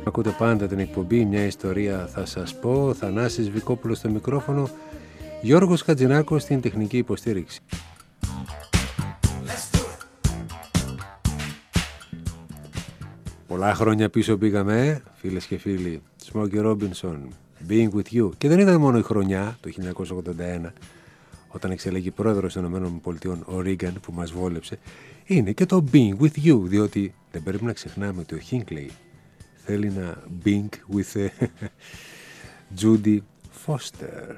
Ακούτε πάντα την εκπομπή «Μια ιστορία θα σας πω». Θανάσης Βικόπουλος στο μικρόφωνο, Γιώργος Χατζηνάκος στην τεχνική υποστήριξη. Πολλά χρόνια πίσω πήγαμε, φίλες και φίλοι. Smokey Robinson, Being With You. Και δεν ήταν μόνο η χρονιά, το 1981, όταν εξελέγει πρόεδρος των ΗΠΑ ο Ρίγκαν, που μας βόλεψε. Είναι και το Being With You, διότι δεν πρέπει να ξεχνάμε ότι ο Hinckley θέλει να Being with Judy Foster.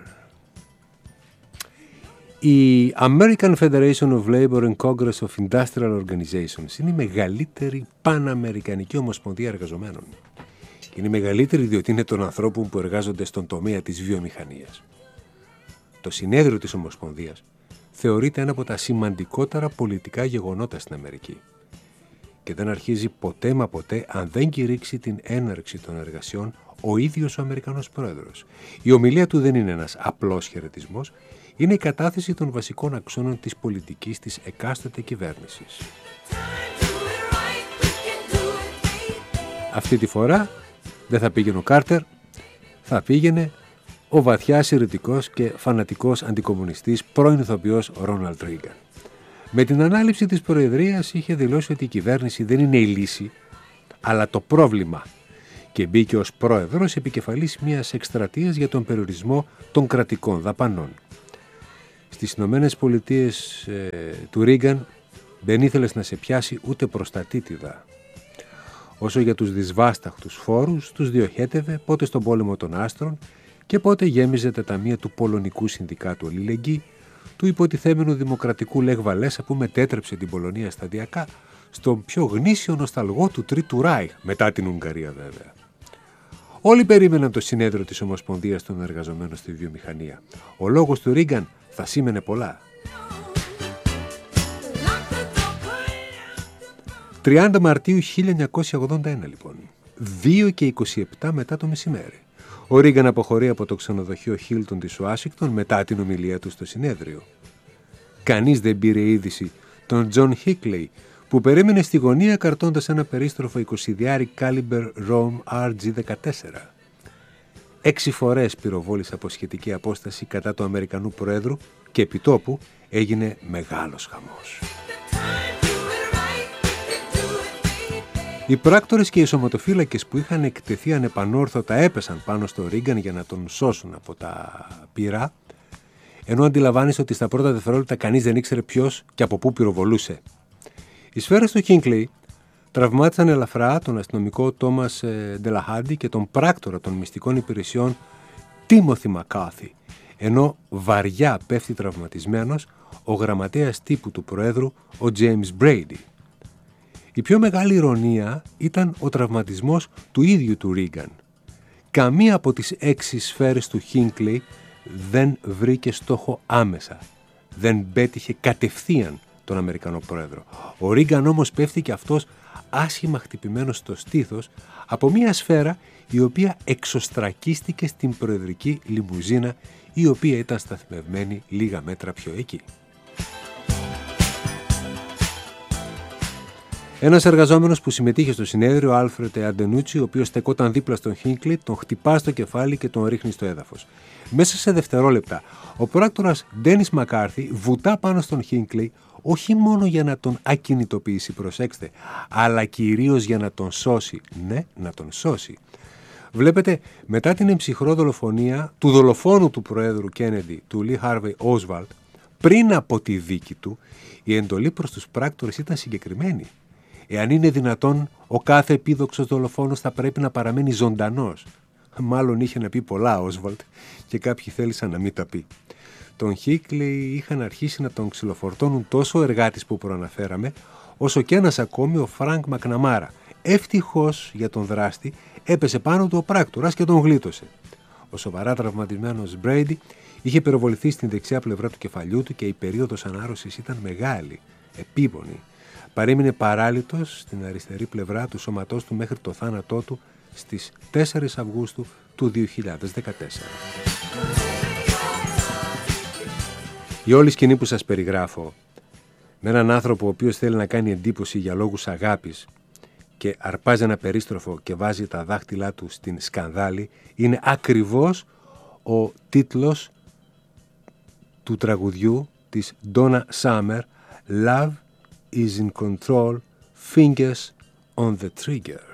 Η American Federation of Labor and Congress of Industrial Organizations είναι η μεγαλύτερη παναμερικανική ομοσπονδία εργαζομένων. Είναι η μεγαλύτερη διότι είναι των ανθρώπων που εργάζονται στον τομέα της βιομηχανίας. Το συνέδριο της Ομοσπονδίας θεωρείται ένα από τα σημαντικότερα πολιτικά γεγονότα στην Αμερική και δεν αρχίζει ποτέ μα ποτέ αν δεν κηρύξει την έναρξη των εργασιών ο ίδιος ο Αμερικανός πρόεδρος. Η ομιλία του δεν είναι ένας απλός χαιρετισμός, είναι η κατάθεση των βασικών αξώνων της πολιτικής της εκάστοτε κυβέρνησης. Αυτή τη φορά δεν θα πήγαινε ο Κάρτερ, θα πήγαινε ο βαθιά ηρετικός και φανατικός αντικομμουνιστής πρώην ηθοποιός Ρόναλντ Ρίγκαν. Με την ανάληψη της προεδρίας είχε δηλώσει ότι η κυβέρνηση δεν είναι η λύση, αλλά το πρόβλημα, και μπήκε ως πρόεδρος επικεφαλής μιας εκστρατείας για τον περιορισμό των κρατικών δαπανών. Στις Ηνωμένες Πολιτείες του Ρίγκαν δεν ήθελες να σε πιάσει ούτε προστατήτηδα. Όσο για τους δυσβάσταχτους φόρους, τους διοχέτευε πότε στον πόλεμο των άστρων και πότε γέμιζε τα ταμεία του Πολωνικού Συνδικάτου Αλληλεγγύη, του υποτιθέμενου δημοκρατικού Λεχ Βαλέσα που μετέτρεψε την Πολωνία σταδιακά στον πιο γνήσιο νοσταλγό του Τρίτου Ράιχ, μετά την Ουγγαρία βέβαια. Όλοι περίμεναν το συνέδριο της Ομοσπονδίας των Εργαζομένων στη Βιομηχανία. Ο λόγος του Ρίγκαν θα σήμαινε πολλά. 30 Μαρτίου 1981 λοιπόν, 2 και 27 μετά το μεσημέρι. Ο Ρίγκαν αποχωρεί από το ξενοδοχείο Χίλτον της Ουάσιγκτον μετά την ομιλία του στο συνέδριο. Κανείς δεν πήρε είδηση τον Τζον Χίκλεϊ, που περίμενε στη γωνία καρτώντας ένα περίστροφο 20 Caliber Rome RG-14. 6 φορές πυροβόλησε από σχετική απόσταση κατά του Αμερικανού Προέδρου και επιτόπου έγινε μεγάλος χαμός. Οι πράκτορες και οι σωματοφύλακες που είχαν εκτεθεί ανεπανόρθωτα έπεσαν πάνω στο Ρίγκαν για να τον σώσουν από τα πυρά, ενώ αντιλαμβάνεσαι ότι στα πρώτα δευτερόλεπτα κανείς δεν ήξερε ποιος και από πού πυροβολούσε. Οι σφαίρες του Hinckley τραυμάτισαν ελαφρά τον αστυνομικό Τόμας Ντελαχάντι και τον πράκτορα των μυστικών υπηρεσιών Τίμοθι Μακάθι, ενώ βαριά πέφτει τραυματισμένος ο γραμματέας τύπου του Προέδρου, ο Τζέιμς Μπρέιντι. Η πιο μεγάλη ηρωνία ήταν ο τραυματισμός του ίδιου του Ρίγκαν. Καμία από τις 6 σφαίρες του Hinckley δεν βρήκε στόχο άμεσα. Δεν πέτυχε κατευθείαν τον Αμερικανό Πρόεδρο. Ο Ρίγκαν όμως πέφτει και αυτός άσχημα χτυπημένος στο στήθος από μια σφαίρα η οποία εξωστρακίστηκε στην προεδρική λιμουζίνα, η οποία ήταν σταθμευμένη λίγα μέτρα πιο εκεί. Ένας εργαζόμενος που συμμετείχε στο συνέδριο, ο Άλφρετ Αντενούτσι, ο οποίος στεκόταν δίπλα στον Hinckley, τον χτυπά στο κεφάλι και τον ρίχνει στο έδαφος. Μέσα σε δευτερόλεπτα, ο πράκτορας Ντένις Μακάρθι βουτά πάνω στον Hinckley, όχι μόνο για να τον ακινητοποιήσει, προσέξτε, αλλά κυρίως για να τον σώσει. Ναι, να τον σώσει. Βλέπετε, μετά την εμψυχρό δολοφονία του δολοφόνου του Προέδρου Κέννεντι, του Λι Χάρβεϊ Όσβαλντ, πριν από τη δίκη του, η εντολή προς τους πράκτορες ήταν συγκεκριμένη. Εάν είναι δυνατόν, ο κάθε επίδοξος δολοφόνος θα πρέπει να παραμένει ζωντανός. Μάλλον είχε να πει πολλά ο Όσβαλντ και κάποιοι θέλησαν να μην τα πει. Τον Hinckley είχαν αρχίσει να τον ξυλοφορτώνουν τόσο ο εργάτης που προαναφέραμε, όσο και ένας ακόμη, ο Φρανκ Μακναμάρα. Ευτυχώς για τον δράστη έπεσε πάνω του ο πράκτορας και τον γλίτωσε. Ο σοβαρά τραυματισμένος Μπρέιντι είχε πυροβοληθεί στην δεξιά πλευρά του κεφαλιού του και η περίοδος ανάρρωσης ήταν μεγάλη, επίπονη. Παρέμεινε παράλυτος στην αριστερή πλευρά του σώματός του μέχρι το θάνατό του στις 4 Αυγούστου του 2014. Η όλη σκηνή που σας περιγράφω, με έναν άνθρωπο ο οποίος θέλει να κάνει εντύπωση για λόγους αγάπης, και αρπάζει ένα περίστροφο και βάζει τα δάχτυλά του στην σκανδάλη, είναι ακριβώς ο τίτλος του τραγουδιού της Donna Summer, Love is in control, fingers on the trigger.